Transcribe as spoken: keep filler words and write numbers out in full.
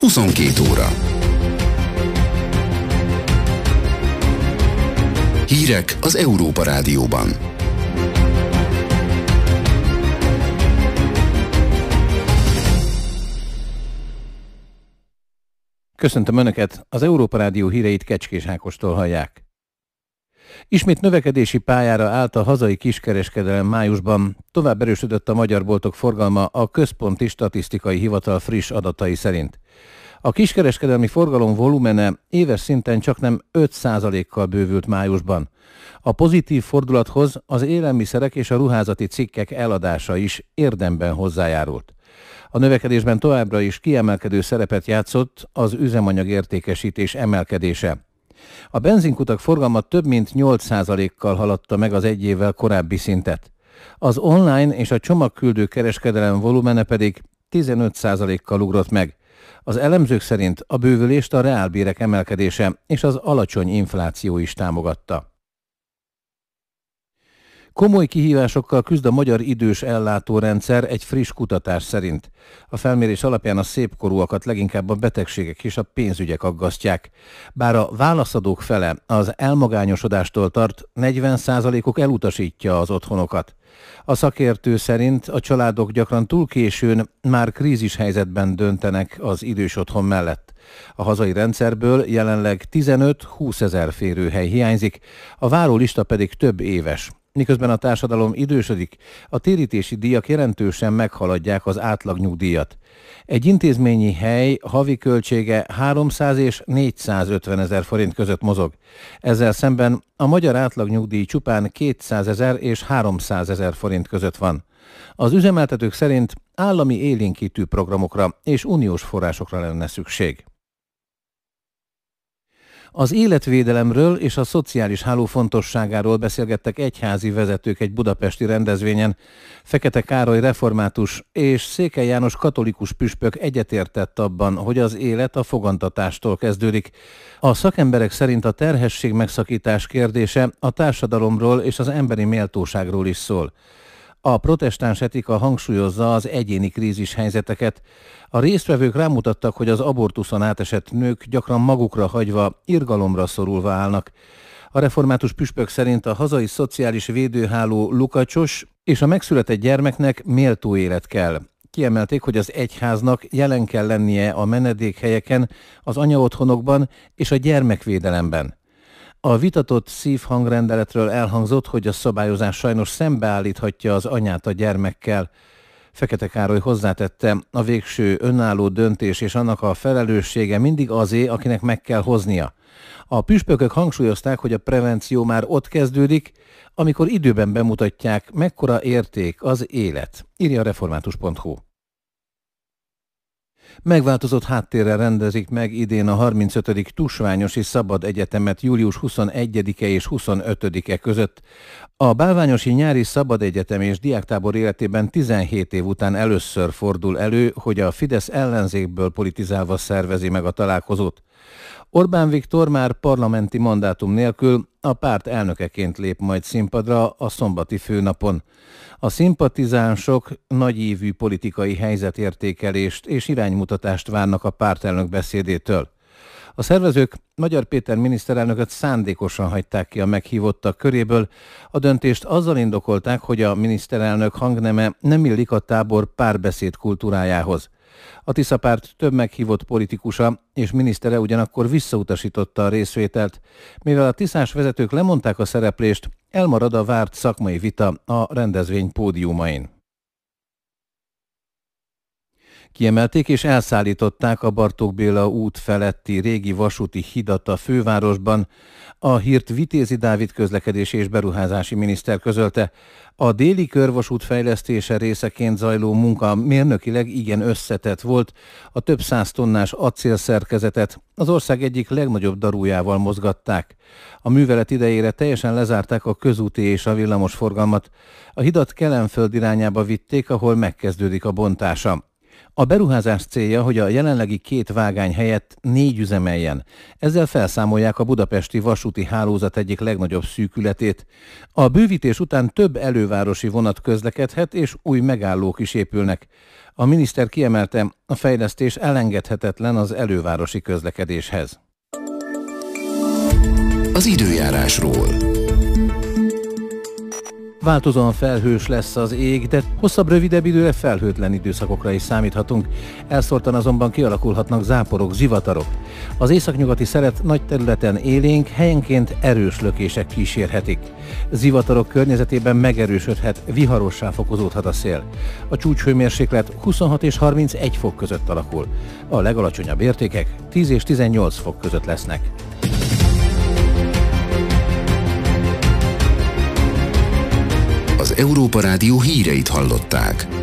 huszonkét óra. Hírek az Európa Rádióban. Köszöntöm Önöket, az Európa Rádió híreit Kecskés Ákostól hallják. Ismét növekedési pályára állt a hazai kiskereskedelem májusban, tovább erősödött a magyar boltok forgalma a Központi Statisztikai Hivatal friss adatai szerint. A kiskereskedelmi forgalom volumene éves szinten csaknem öt százalékkal bővült májusban. A pozitív fordulathoz az élelmiszerek és a ruházati cikkek eladása is érdemben hozzájárult. A növekedésben továbbra is kiemelkedő szerepet játszott az üzemanyag értékesítés emelkedése. A benzinkutak forgalma több mint nyolc százalékkal haladta meg az egy évvel korábbi szintet. Az online és a csomagküldő kereskedelem volumene pedig tizenöt százalékkal ugrott meg. Az elemzők szerint a bővülést a reálbérek emelkedése és az alacsony infláció is támogatta. Komoly kihívásokkal küzd a magyar idős ellátórendszer egy friss kutatás szerint. A felmérés alapján a szépkorúakat leginkább a betegségek és a pénzügyek aggasztják. Bár a válaszadók fele az elmagányosodástól tart, negyven százalékuk elutasítja az otthonokat. A szakértő szerint a családok gyakran túl későn már krízishelyzetben döntenek az idős otthon mellett. A hazai rendszerből jelenleg tizenöt-húsz ezer férőhely hiányzik, a várólista pedig több éves. Miközben a társadalom idősödik, a térítési díjak jelentősen meghaladják az átlagnyugdíjat. Egy intézményi hely havi költsége háromszáz és négyszázötven ezer forint között mozog. Ezzel szemben a magyar átlagnyugdíj csupán kétszázezer és háromszázezer forint között van. Az üzemeltetők szerint állami élénkítő programokra és uniós forrásokra lenne szükség. Az életvédelemről és a szociális háló fontosságáról beszélgettek egyházi vezetők egy budapesti rendezvényen. Fekete Károly református és Székely János katolikus püspök egyetértett abban, hogy az élet a fogantatástól kezdődik. A szakemberek szerint a terhesség megszakítás kérdése a társadalomról és az emberi méltóságról is szól. A protestáns etika hangsúlyozza az egyéni krízis helyzeteket. A résztvevők rámutattak, hogy az abortuszon átesett nők gyakran magukra hagyva, irgalomra szorulva állnak. A református püspök szerint a hazai szociális védőháló lukacsos, és a megszületett gyermeknek méltó élet kell. Kiemelték, hogy az egyháznak jelen kell lennie a menedékhelyeken, az anyaotthonokban és a gyermekvédelemben. A vitatott szívhangrendeletről elhangzott, hogy a szabályozás sajnos szembeállíthatja az anyát a gyermekkel. Fekete Károly hozzátette, a végső önálló döntés és annak a felelőssége mindig azé, akinek meg kell hoznia. A püspökök hangsúlyozták, hogy a prevenció már ott kezdődik, amikor időben bemutatják, mekkora érték az élet, írja a református pont hu. Megváltozott háttérrel rendezik meg idén a harmincötödik Tusványosi Szabad Egyetemet július huszonegyedike és huszonötödike között. A Bálványosi Nyári Szabad Egyetem és diáktábor életében tizenhét év után először fordul elő, hogy a Fidesz ellenzékből politizálva szervezi meg a találkozót. Orbán Viktor már parlamenti mandátum nélkül a párt elnökeként lép majd színpadra a szombati főnapon. A szimpatizánsok nagyívű politikai helyzetértékelést és iránymutatást várnak a pártelnök beszédétől. A szervezők Magyar Péter miniszterelnököt szándékosan hagyták ki a meghívottak köréből. A döntést azzal indokolták, hogy a miniszterelnök hangneme nem illik a tábor párbeszéd kultúrájához. A Tisza párt több meghívott politikusa és minisztere ugyanakkor visszautasította a részvételt. Mivel a tiszás vezetők lemondták a szereplést, elmarad a várt szakmai vita a rendezvény pódiumain. Kiemelték és elszállították a Bartók Béla út feletti régi vasúti hidat a fővárosban. A hírt Vitézi Dávid közlekedési és beruházási miniszter közölte. A déli körvasút fejlesztése részeként zajló munka mérnökileg igen összetett volt. A több száz tonnás acélszerkezetet az ország egyik legnagyobb darújával mozgatták. A művelet idejére teljesen lezárták a közúti és a villamos forgalmat. A hidat Kelenföld irányába vitték, ahol megkezdődik a bontása. A beruházás célja, hogy a jelenlegi két vágány helyett négy üzemeljen. Ezzel felszámolják a budapesti vasúti hálózat egyik legnagyobb szűkületét. A bővítés után több elővárosi vonat közlekedhet, és új megállók is épülnek. A miniszter kiemelte, a fejlesztés elengedhetetlen az elővárosi közlekedéshez. Az időjárásról. Változóan felhős lesz az ég, de hosszabb, rövidebb időre felhőtlen időszakokra is számíthatunk. Elszórtan azonban kialakulhatnak záporok, zivatarok. Az északnyugati szeret nagy területen élénk, helyenként erős lökések kísérhetik. Zivatarok környezetében megerősödhet, viharossá fokozódhat a szél. A csúcshőmérséklet huszonhat és harmincegy fok között alakul. A legalacsonyabb értékek tíz és tizennyolc fok között lesznek. Az Európa Rádió híreit hallották.